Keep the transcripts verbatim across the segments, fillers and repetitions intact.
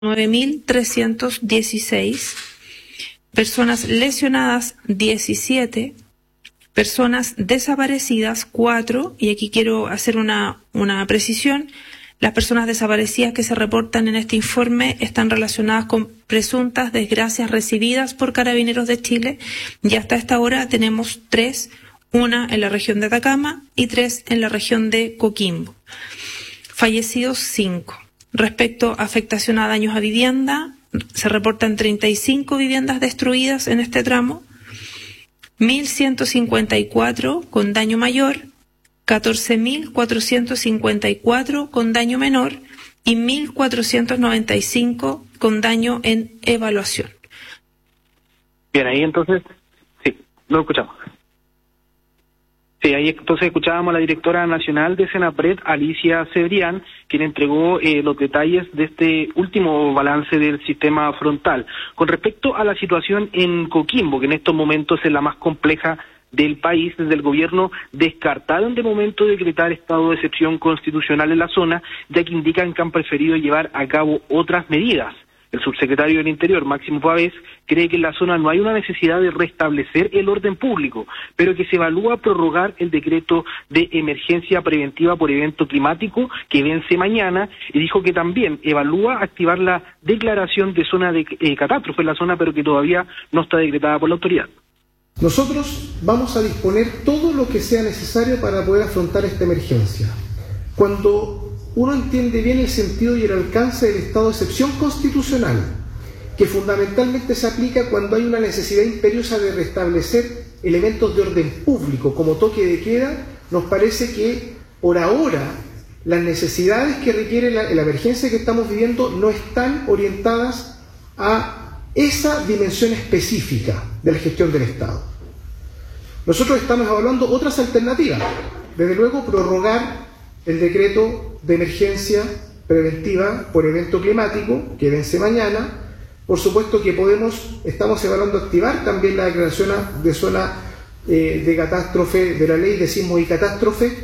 nueve mil trescientos dieciséis, personas lesionadas diecisiete, personas desaparecidas cuatro, y aquí quiero hacer una, una precisión. Las personas desaparecidas que se reportan en este informe están relacionadas con presuntas desgracias recibidas por Carabineros de Chile, y hasta esta hora tenemos tres, una en la región de Atacama y tres en la región de Coquimbo. Fallecidos cinco. Respecto a afectación a daños a vivienda, se reportan treinta y cinco viviendas destruidas en este tramo, mil ciento cincuenta y cuatro con daño mayor, catorce mil cuatrocientos cincuenta y cuatro con daño menor y mil cuatrocientos noventa y cinco con daño en evaluación. Bien, ahí entonces, sí, lo escuchamos. Sí, ahí entonces escuchábamos a la directora nacional de Senapred, Alicia Cebrián, quien entregó eh, los detalles de este último balance del sistema frontal. Con respecto a la situación en Coquimbo, que en estos momentos es la más compleja del país, desde el gobierno descartaron de momento decretar estado de excepción constitucional en la zona, ya que indican que han preferido llevar a cabo otras medidas. El subsecretario del Interior, Máximo Pavés, cree que en la zona no hay una necesidad de restablecer el orden público, pero que se evalúa prorrogar el decreto de emergencia preventiva por evento climático que vence mañana, y dijo que también evalúa activar la declaración de zona de eh, catástrofe en la zona, pero que todavía no está decretada por la autoridad. Nosotros vamos a disponer todo lo que sea necesario para poder afrontar esta emergencia. Cuando uno entiende bien el sentido y el alcance del estado de excepción constitucional, que fundamentalmente se aplica cuando hay una necesidad imperiosa de restablecer elementos de orden público, como toque de queda, nos parece que por ahora las necesidades que requiere la, la emergencia que estamos viviendo no están orientadas a esa dimensión específica de la gestión del Estado. Nosotros estamos evaluando otras alternativas, desde luego prorrogar el decreto de emergencia preventiva por evento climático que vence mañana. Por supuesto que podemos, estamos evaluando activar también la declaración de zona eh, de catástrofe, de la ley de sismo y catástrofe.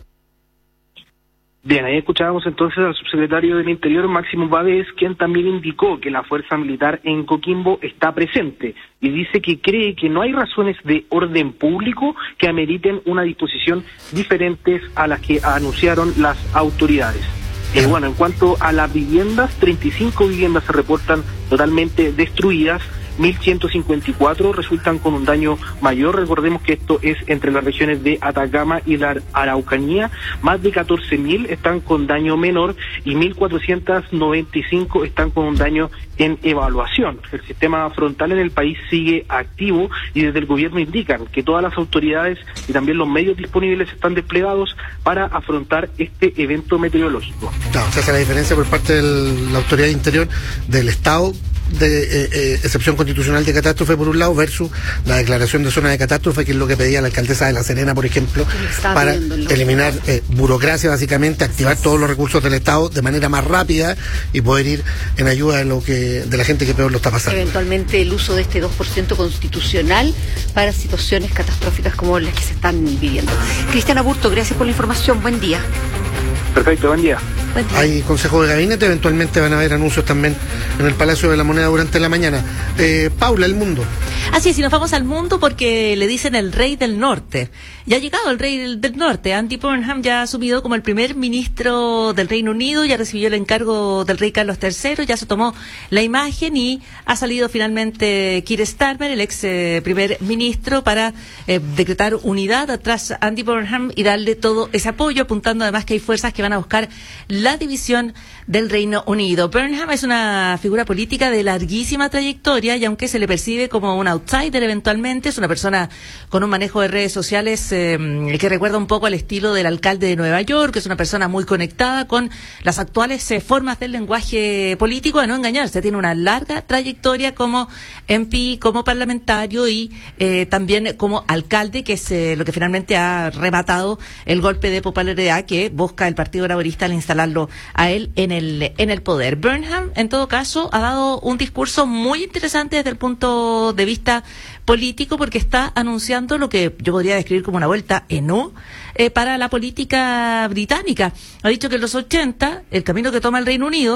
Bien, ahí escuchábamos entonces al subsecretario del Interior, Máximo Pavés, quien también indicó que la fuerza militar en Coquimbo está presente y dice que cree que no hay razones de orden público que ameriten una disposición diferentes a las que anunciaron las autoridades. Eh, bueno, en cuanto a las viviendas, treinta y cinco viviendas se reportan totalmente destruidas, mil ciento cincuenta y cuatro resultan con un daño mayor. Recordemos que esto es entre las regiones de Atacama y la Araucanía. Más de catorce mil están con daño menor y mil cuatrocientos noventa y cinco están con un daño en evaluación. El sistema frontal en el país sigue activo y desde el gobierno indican que todas las autoridades y también los medios disponibles están desplegados para afrontar este evento meteorológico. Claro, se hace la diferencia por parte de la autoridad de Interior del Estado de eh, eh, excepción constitucional de catástrofe por un lado versus la declaración de zona de catástrofe, que es lo que pedía la alcaldesa de La Serena, por ejemplo, para eliminar eh, burocracia, básicamente, activar todos los recursos del Estado de manera más rápida y poder ir en ayuda de lo que de la gente que peor lo está pasando. Eventualmente el uso de este dos por ciento constitucional para situaciones catastróficas como las que se están viviendo. Cristian Aburto, gracias por la información, buen día. Perfecto, buen día. Buen día. Hay consejo de gabinete, eventualmente van a haber anuncios también en el Palacio de la Moneda durante la mañana. Eh, Paula, el mundo. Así es, y nos vamos al mundo porque le dicen el rey del norte. Ya ha llegado el rey del, del norte. Andy Burnham ya ha asumido como el primer ministro del Reino Unido, ya recibió el encargo del rey Carlos tercero, ya se tomó la imagen y ha salido finalmente Keir Starmer, el ex eh, primer ministro, para eh, decretar unidad tras Andy Burnham y darle todo ese apoyo, apuntando además que hay fuerzas que van a buscar la división del Reino Unido. Burnham es una figura política de larguísima trayectoria y aunque se le percibe como un outsider eventualmente, es una persona con un manejo de redes sociales eh, que recuerda un poco al estilo del alcalde de Nueva York, que es una persona muy conectada con las actuales eh, formas del lenguaje político, a no engañarse, tiene una larga trayectoria como M P, como parlamentario y eh, también como alcalde, que es eh, lo que finalmente ha rematado el golpe de popularidad que busca el Partido Laborista al instalarlo a él en el en el poder. Burnham, en todo caso, ha dado un discurso muy interesante desde el punto de vista político, porque está anunciando lo que yo podría describir como una vuelta en U eh, para la política británica. Ha dicho que en los ochenta, el camino que toma el Reino Unido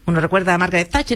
Uno recuerda a Margaret Thatcher